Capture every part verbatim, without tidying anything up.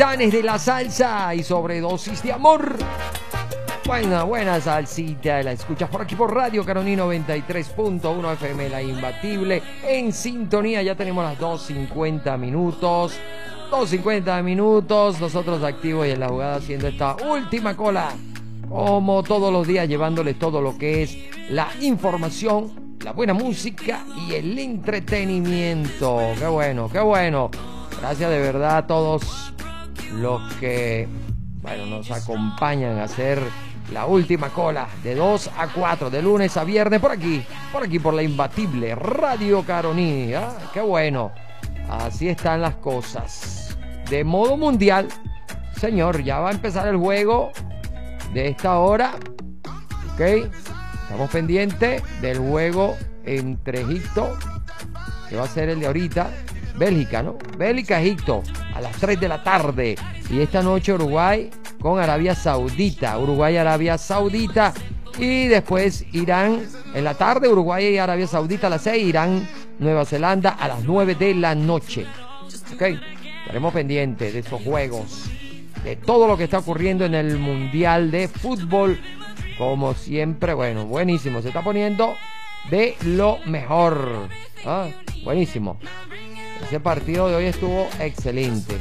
Capitanes de la salsa y sobredosis de amor. Buena, buena salsita, la escuchas por aquí por Radio Caroní noventa y tres punto uno F M, la imbatible. En sintonía, ya tenemos las dos cincuenta minutos. dos cincuenta minutos, nosotros activos y en la jugada haciendo esta última cola. Como todos los días, llevándoles todo lo que es la información, la buena música y el entretenimiento. Qué bueno, qué bueno. Gracias de verdad a todos los que, bueno, nos acompañan a hacer la última cola de dos a cuatro, de lunes a viernes, por aquí, por aquí, por la imbatible Radio Caroní. ¿Ah? Qué bueno. Así están las cosas. De modo mundial, señor, ya va a empezar el juego de esta hora. Ok, estamos pendientes del juego entre Egipto, que va a ser el de ahorita, Bélgica, ¿no? Bélgica, Egipto, a las tres de la tarde. Y esta noche Uruguay con Arabia Saudita. Uruguay, Arabia Saudita. Y después Irán en la tarde, Uruguay y Arabia Saudita a las seis, Irán, Nueva Zelanda a las nueve de la noche. Ok, estaremos pendientes de esos juegos, de todo lo que está ocurriendo en el Mundial de Fútbol. Como siempre, bueno, buenísimo. Se está poniendo de lo mejor. ¿Ah? Buenísimo. Ese partido de hoy estuvo excelente.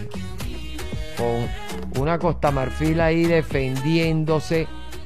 Con una Costa Marfil ahí defendiéndose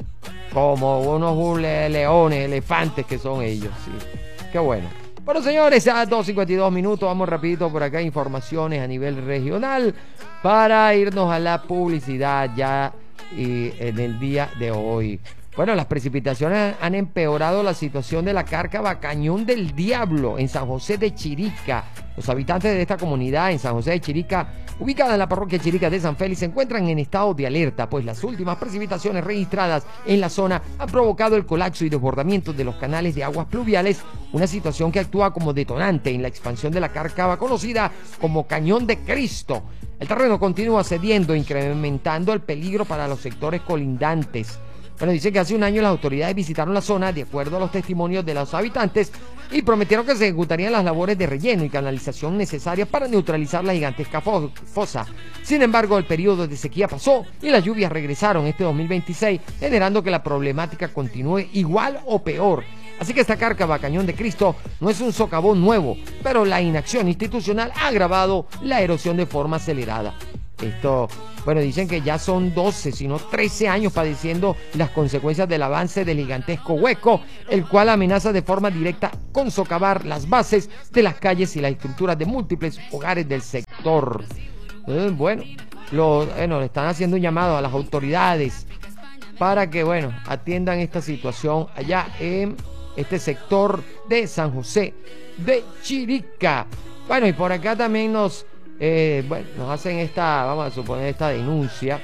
como unos leones, elefantes que son ellos. Sí. Qué bueno. Bueno, señores, a dos cincuenta y dos minutos, vamos rapidito por acá, informaciones a nivel regional para irnos a la publicidad ya y en el día de hoy. Bueno, las precipitaciones han empeorado la situación de la Cárcava Cañón del Diablo en San José de Chirica. Los habitantes de esta comunidad en San José de Chirica, ubicada en la parroquia Chirica de San Félix, se encuentran en estado de alerta, pues las últimas precipitaciones registradas en la zona han provocado el colapso y desbordamiento de los canales de aguas pluviales, una situación que actúa como detonante en la expansión de la Cárcava conocida como Cañón de Cristo. El terreno continúa cediendo, incrementando el peligro para los sectores colindantes. Bueno, dice que hace un año las autoridades visitaron la zona de acuerdo a los testimonios de los habitantes y prometieron que se ejecutarían las labores de relleno y canalización necesarias para neutralizar la gigantesca fosa. Sin embargo, el periodo de sequía pasó y las lluvias regresaron este dos mil veintiséis, generando que la problemática continúe igual o peor. Así que esta Cárcava Cañón de Cristo no es un socavón nuevo, pero la inacción institucional ha agravado la erosión de forma acelerada. Esto, bueno, dicen que ya son doce, sino trece años padeciendo las consecuencias del avance del gigantesco hueco, el cual amenaza de forma directa con socavar las bases de las calles y las estructuras de múltiples hogares del sector. Eh, bueno, lo, bueno, le están haciendo un llamado a las autoridades para que, bueno, atiendan esta situación allá en este sector de San José de Chirica. Bueno, y por acá también nos... Eh, bueno, nos hacen esta, vamos a suponer, esta denuncia.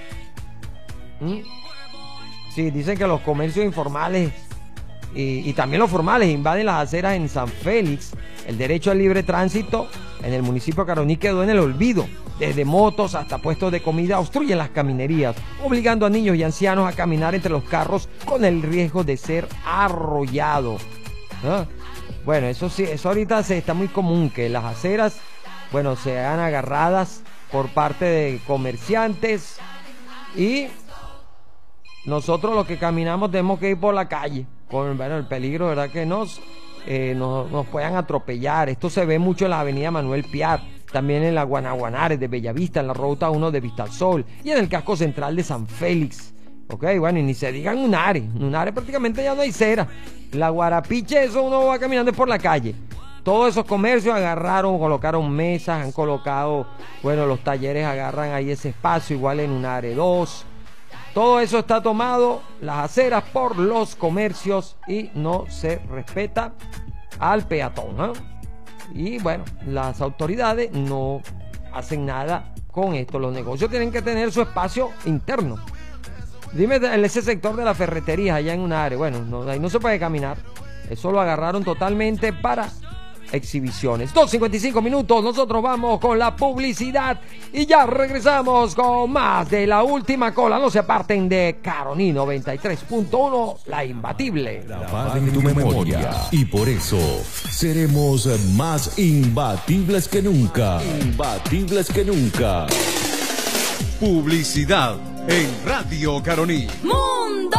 ¿Mm? Sí, dicen que los comercios informales y, y también los formales invaden las aceras en San Félix. El derecho al libre tránsito en el municipio de Caroní quedó en el olvido. Desde motos hasta puestos de comida obstruyen las caminerías, obligando a niños y ancianos a caminar entre los carros con el riesgo de ser arrollados. ¿Ah? Bueno, eso sí, eso ahorita se está muy común, que las aceras, bueno, se hagan agarradas por parte de comerciantes y nosotros los que caminamos tenemos que ir por la calle con, bueno, el peligro, ¿verdad? Que nos, eh, nos, nos puedan atropellar. Esto se ve mucho en la avenida Manuel Piar, también en la Guanaguanares de Bellavista, en la ruta uno de Vistasol y en el casco central de San Félix. Ok, bueno, y ni se digan Unare. Unare prácticamente ya no hay cera. La Guarapiche, eso uno va caminando por la calle. Todos esos comercios agarraron, colocaron mesas, han colocado, bueno, los talleres agarran ahí ese espacio, igual en Unare dos. Todo eso está tomado, las aceras, por los comercios y no se respeta al peatón, ¿eh? Y bueno, las autoridades no hacen nada con esto. Los negocios tienen que tener su espacio interno. Dime, en ese sector de la ferretería allá en Unare, bueno, no, ahí no se puede caminar. Eso lo agarraron totalmente para exhibiciones. dos cincuenta y cinco minutos, nosotros vamos con la publicidad y ya regresamos con más de la última cola. No se aparten de Caroní noventa y tres punto uno, la imbatible. Grabada en tu memoria y por eso seremos más imbatibles que nunca. Imbatibles que nunca. Publicidad en Radio Caroní. Mundo